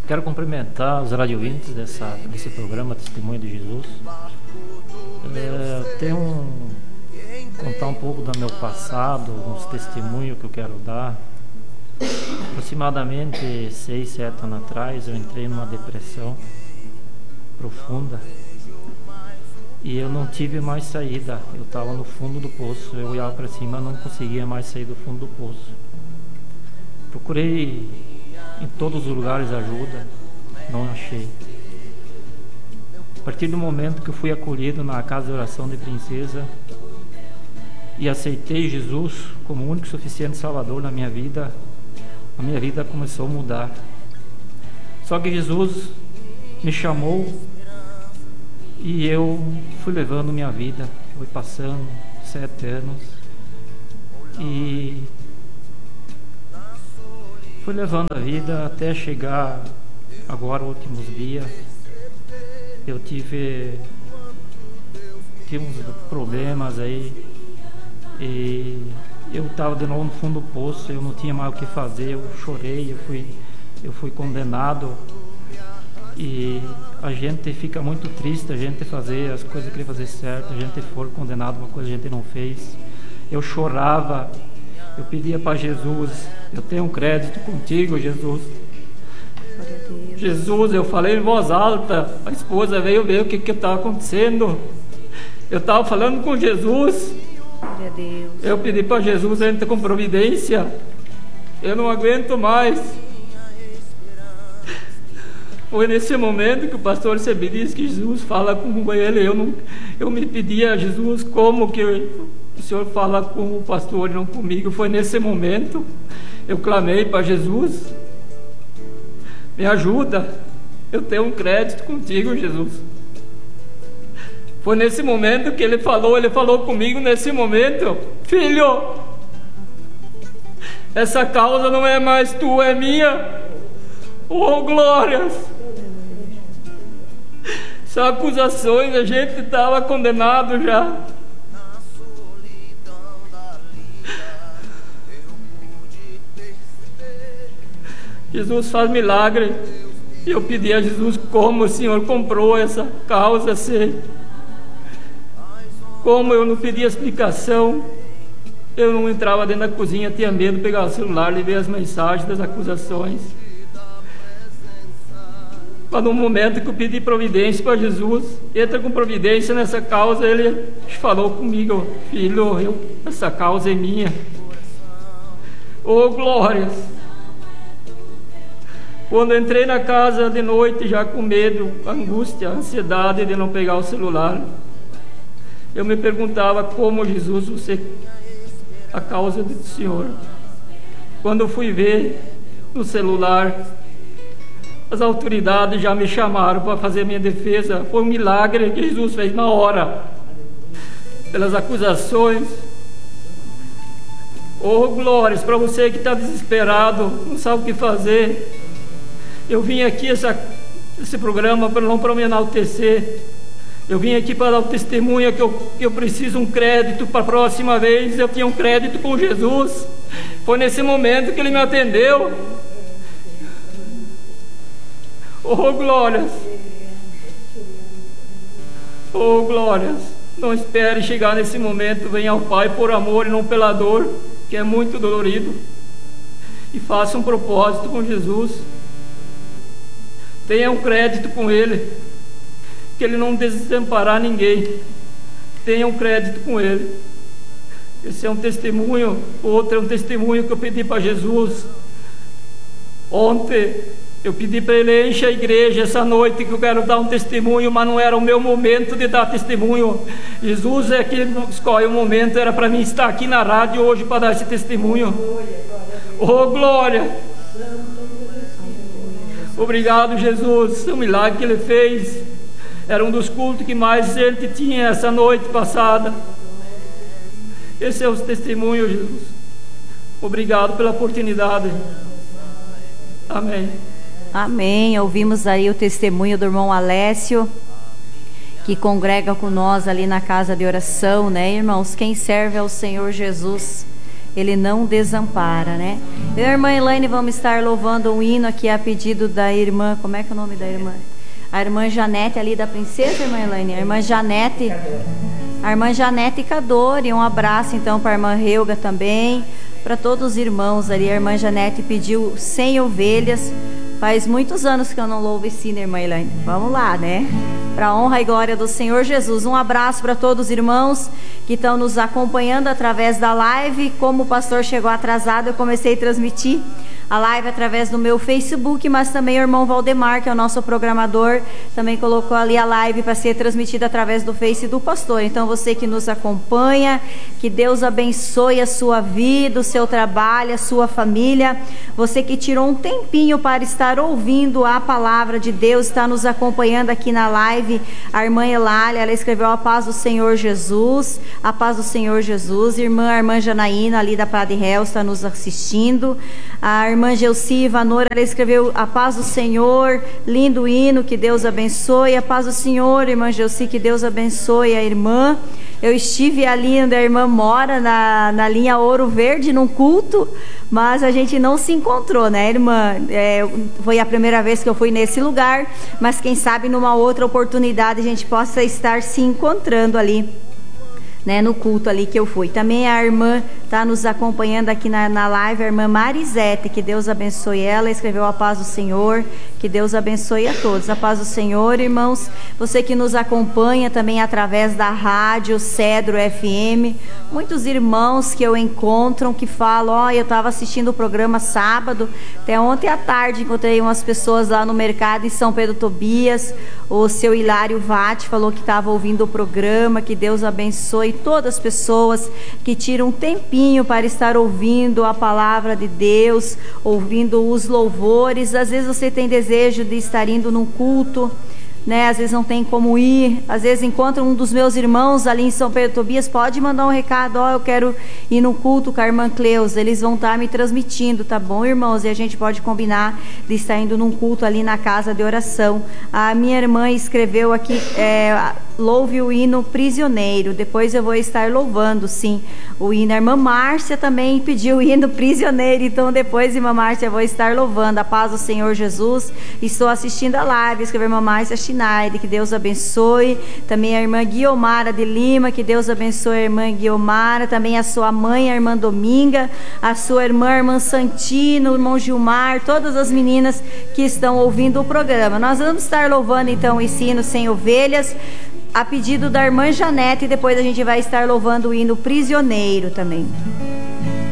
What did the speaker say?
Quero cumprimentar os radiovintes desse programa Testemunho de Jesus. Contar um pouco do meu passado, uns testemunhos que eu quero dar. Aproximadamente 6, 7 anos atrás eu entrei numa depressão profunda e eu não tive mais saída. Eu estava no fundo do poço, eu olhava para cima e não conseguia mais sair do fundo do poço. Procurei em todos os lugares ajuda, não achei. A partir do momento que eu fui acolhido na casa de oração de Princesa e aceitei Jesus como o único e suficiente Salvador na minha vida, a minha vida começou a mudar. Só que Jesus me chamou e eu fui levando minha vida, foi passando 7 anos e fui levando a vida até chegar agora, últimos dias. Eu tive uns problemas aí e eu estava de novo no fundo do poço, eu não tinha mais o que fazer, eu chorei, eu fui condenado. E a gente fica muito triste, a gente fazer as coisas, querer fazer certo, a gente for condenado uma coisa que a gente não fez. Eu chorava, eu pedia para Jesus, eu tenho um crédito contigo, Jesus. Jesus, eu falei em voz alta, a esposa veio ver o que estava acontecendo. Eu estava falando com Jesus. Eu pedi para Jesus entrar com providência. Eu não aguento mais. Foi nesse momento que o pastor Sebi disse que Jesus fala com ele. Eu me pedi a Jesus como que o Senhor fala com o pastor e não comigo. Foi nesse momento eu clamei para Jesus. Me ajuda, eu tenho um crédito contigo, Jesus. Foi nesse momento que ele falou comigo nesse momento: filho, essa causa não é mais tua, é minha. Oh, glórias! São acusações, a gente estava condenado já. Jesus faz milagre. E eu pedi a Jesus como o Senhor comprou essa causa, sei. Como eu não pedi explicação, eu não entrava dentro da cozinha, tinha medo de pegar o celular e ver as mensagens das acusações. Mas no momento que eu pedi providência para Jesus, entra com providência nessa causa, ele falou comigo: filho, essa causa é minha. Oh, glórias! Quando eu entrei na casa de noite, já com medo, angústia, ansiedade de não pegar o celular, eu me perguntava: como, Jesus, você, a causa do Senhor? Quando eu fui ver no celular, as autoridades já me chamaram para fazer minha defesa. Foi um milagre que Jesus fez na hora, pelas acusações. Oh, glórias, para você que está desesperado, não sabe o que fazer. Eu vim aqui esse programa não para me enaltecer. Eu vim aqui para dar o testemunho que eu preciso um crédito para a próxima vez. Eu tinha um crédito com Jesus. Foi nesse momento que ele me atendeu. Oh, glórias! Oh, glórias! Não espere chegar nesse momento. Venha ao Pai por amor e não pela dor, que é muito dolorido. E faça um propósito com Jesus. Tenha um crédito com Ele, que Ele não desamparar ninguém. Tenha um crédito com Ele. Esse é um testemunho. Outro é um testemunho que eu pedi para Jesus. Ontem eu pedi para Ele: enche a igreja essa noite, que eu quero dar um testemunho, mas não era o meu momento de dar testemunho. Jesus é que escolhe o momento. Era para mim estar aqui na rádio hoje para dar esse testemunho. Oh, glória! Obrigado, Jesus. O milagre que Ele fez era um dos cultos que mais gente tinha essa noite passada. Esse é o testemunho, Jesus. Obrigado pela oportunidade. Amém. Amém. Ouvimos aí o testemunho do irmão Alessio, que congrega com nós ali na casa de oração, né, irmãos? Quem serve ao Senhor Jesus, Ele não desampara, né? Eu e a irmã Elaine vamos estar louvando um hino aqui a pedido da irmã, como é que é o nome da irmã? A irmã Janete ali da Princesa, irmã Elaine, a irmã Janete Cadori. Um abraço então para a irmã Helga também, para todos os irmãos ali. A irmã Janete pediu 100 ovelhas. Faz muitos anos que eu não louvo esse hino, irmã Elaine. Vamos lá, né? Para a honra e glória do Senhor Jesus. Um abraço para todos os irmãos que estão nos acompanhando através da live. Como o pastor chegou atrasado, eu comecei a transmitir a live através do meu Facebook, mas também o irmão Valdemar, que é o nosso programador, também colocou ali a live para ser transmitida através do Face do pastor. Então você que nos acompanha, que Deus abençoe a sua vida, o seu trabalho, a sua família. Você que tirou um tempinho para estar ouvindo a palavra de Deus, está nos acompanhando aqui na live. A irmã Elália, ela escreveu a paz do Senhor Jesus, a paz do Senhor Jesus. A irmã Janaína ali da Prade Réu está nos assistindo. A irmã Gelsi Vanora, ela escreveu a paz do Senhor, lindo hino, que Deus abençoe. A paz do Senhor, irmã Gelsi, que Deus abençoe a irmã. Eu estive ali onde a irmã mora, na linha Ouro Verde, num culto, mas a gente não se encontrou, né, irmã? Foi a primeira vez que eu fui nesse lugar, mas quem sabe numa outra oportunidade a gente possa estar se encontrando ali, né, no culto ali que eu fui. Também a irmã está nos acompanhando aqui na live, a irmã Marisete, que Deus abençoe ela, escreveu a paz do Senhor, que Deus abençoe a todos. A paz do Senhor, irmãos. Você que nos acompanha também através da rádio Cedro FM, muitos irmãos que eu encontro que falam, eu estava assistindo o programa sábado, até ontem à tarde encontrei umas pessoas lá no mercado em São Pedro Tobias, o seu Hilário Vatti falou que estava ouvindo o programa, que Deus abençoe todas as pessoas que tiram um tempinho para estar ouvindo a palavra de Deus, ouvindo os louvores. Às vezes você tem desejo de estar indo num culto, né? Às vezes não tem como ir, às vezes encontra um dos meus irmãos ali em São Pedro Tobias, pode mandar um recado, eu quero ir no culto com a irmã Cleusa, eles vão estar me transmitindo, tá bom, irmãos? E a gente pode combinar de estar indo num culto ali na casa de oração. A minha irmã escreveu aqui, louve o hino Prisioneiro. Depois eu vou estar louvando, sim, o hino. A irmã Márcia também pediu o hino Prisioneiro, então depois, irmã Márcia, eu vou estar louvando a paz do Senhor Jesus. Estou assistindo a live, escreveu a irmã Márcia Schneide, que Deus abençoe. Também a irmã Guiomara de Lima, que Deus abençoe a irmã Guiomara. Também a sua mãe, a irmã Dominga, a sua irmã, a irmã Santino, o irmão Gilmar, todas as meninas que estão ouvindo o programa. Nós vamos estar louvando então esse hino Sem Ovelhas, a pedido da irmã Janete, e depois a gente vai estar louvando o hino Prisioneiro também.